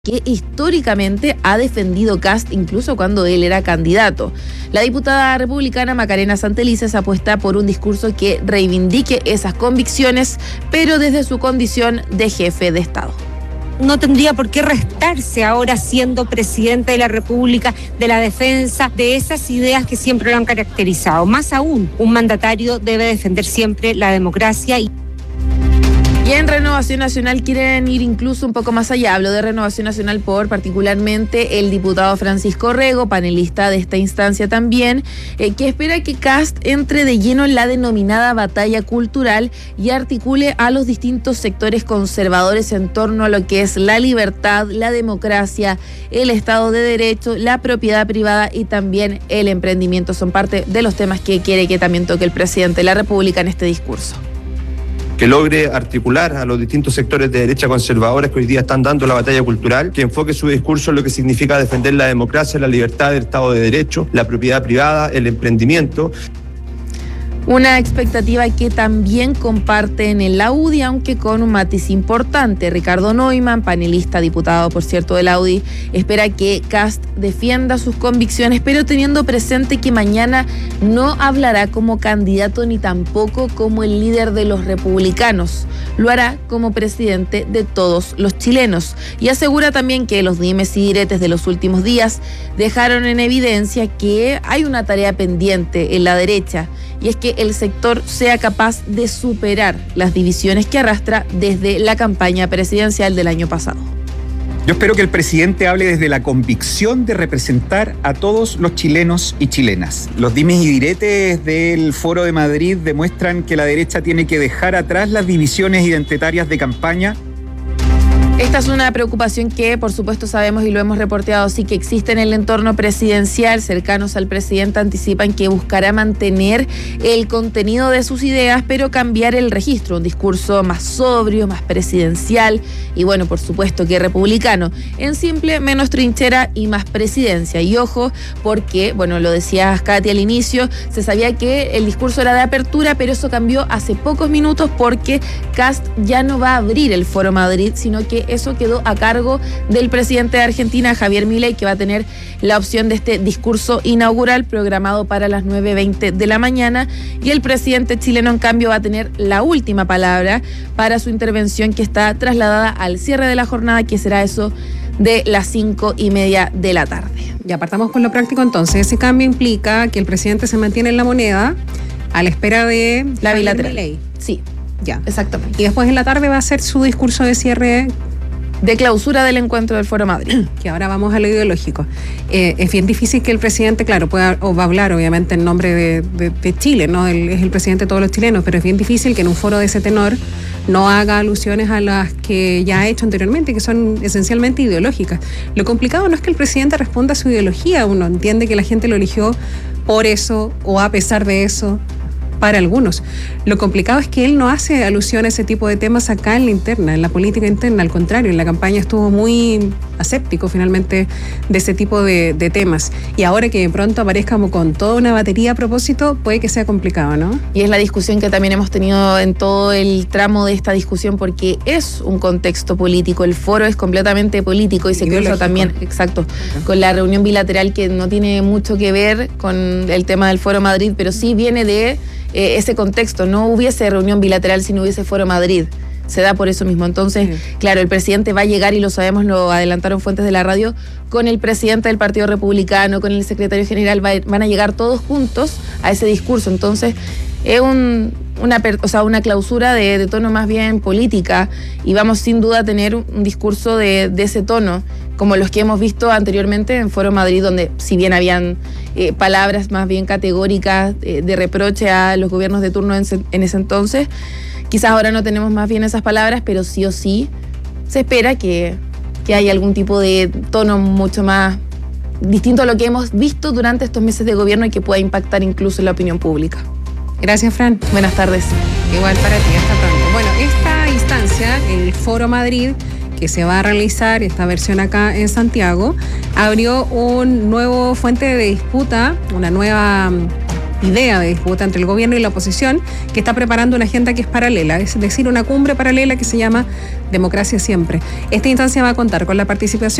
que históricamente ha defendido Kast incluso cuando él era candidato. La diputada republicana Macarena Santelices apuesta por un discurso que reivindique esas convicciones, pero desde su condición de jefe de Estado. No tendría por qué restarse ahora siendo presidente de la República de la defensa de esas ideas que siempre lo han caracterizado. Más aún, un mandatario debe defender siempre la democracia. Y en Renovación Nacional quieren ir incluso un poco más allá. Hablo de Renovación Nacional por particularmente el diputado Francisco Rego, panelista de esta instancia también, que espera que Kast entre de lleno en la denominada batalla cultural y articule a los distintos sectores conservadores en torno a lo que es la libertad, la democracia, el Estado de Derecho, la propiedad privada y también el emprendimiento. Son parte de los temas que quiere que también toque el presidente de la República en este discurso. Que logre articular a los distintos sectores de derecha conservadores que hoy día están dando la batalla cultural, que enfoque su discurso en lo que significa defender la democracia, la libertad del Estado de Derecho, la propiedad privada, el emprendimiento. Una expectativa que también comparten en la UDI, aunque con un matiz importante. Ricardo Neumann, panelista, diputado por cierto de la UDI, espera que Kast defienda sus convicciones, pero teniendo presente que mañana no hablará como candidato ni tampoco como el líder de los republicanos. Lo hará como presidente de todos los chilenos. Y asegura también que los dimes y diretes de los últimos días dejaron en evidencia que hay una tarea pendiente en la derecha, y es que el sector sea capaz de superar las divisiones que arrastra desde la campaña presidencial del año pasado. Yo espero que el presidente hable desde la convicción de representar a todos los chilenos y chilenas. Los dimes y diretes del Foro de Madrid demuestran que la derecha tiene que dejar atrás las divisiones identitarias de campaña. Esta es una preocupación que, por supuesto, sabemos y lo hemos reporteado, sí que existe en el entorno presidencial. Cercanos al presidente anticipan que buscará mantener el contenido de sus ideas, pero cambiar el registro, un discurso más sobrio, más presidencial y, bueno, por supuesto que republicano. En simple, menos trinchera y más presidencia. Y ojo, porque, bueno, lo decías Katy al inicio, se sabía que el discurso era de apertura, pero eso cambió hace pocos minutos porque Kast ya no va a abrir el Foro Madrid, sino que eso quedó a cargo del presidente de Argentina, Javier Milei, que va a tener la opción de este discurso inaugural programado para las 9:20 de la mañana. Y el presidente chileno, en cambio, va a tener la última palabra para su intervención, que está trasladada al cierre de la jornada, que será eso de las 5:30 de la tarde. Ya partamos con lo práctico entonces. Ese cambio implica que el presidente se mantiene en la moneda a la espera de la bilateral. Milei. Sí, ya. Exactamente. Y después en la tarde va a hacer su discurso de cierre de clausura del encuentro del Foro Madrid. Que ahora vamos a lo ideológico. Es bien difícil que el presidente, claro, pueda o va a hablar obviamente en nombre de Chile, ¿no? Es el presidente de todos los chilenos, pero es bien difícil que en un foro de ese tenor no haga alusiones a las que ya ha hecho anteriormente, que son esencialmente ideológicas. Lo complicado no es que el presidente responda a su ideología, uno entiende que la gente lo eligió por eso o a pesar de eso, para algunos. Lo complicado es que él no hace alusión a ese tipo de temas acá en la interna, en la política interna. Al contrario, en la campaña estuvo muy aséptico finalmente de ese tipo de temas. Y ahora que de pronto aparezca como con toda una batería a propósito, puede que sea complicado, ¿no? Y es la discusión que también hemos tenido en todo el tramo de esta discusión, porque es un contexto político. El foro es completamente político y se cruza también, exacto, con la reunión bilateral, que no tiene mucho que ver con el tema del Foro Madrid, pero sí viene de ese contexto. No hubiese reunión bilateral si no hubiese Foro Madrid. Se da por eso mismo. Entonces, claro, el presidente va a llegar, y lo sabemos, lo adelantaron fuentes de la radio, con el presidente del Partido Republicano, con el secretario general, van a llegar todos juntos a ese discurso. Entonces, es una clausura de tono más bien política, y vamos sin duda a tener un discurso de ese tono, como los que hemos visto anteriormente en Foro Madrid, donde si bien habían palabras más bien categóricas de reproche a los gobiernos de turno en ese entonces, quizás ahora no tenemos más bien esas palabras, pero sí o sí se espera que haya algún tipo de tono mucho más distinto a lo que hemos visto durante estos meses de gobierno y que pueda impactar incluso en la opinión pública. Gracias, Fran. Buenas tardes. Igual para ti, hasta pronto. Bueno, esta instancia, el Foro Madrid, que se va a realizar, esta versión acá en Santiago, abrió un nuevo fuente de disputa, una nueva idea de disputa entre el gobierno y la oposición, que está preparando una agenda que es paralela, es decir, una cumbre paralela que se llama Democracia Siempre. Esta instancia va a contar con la participación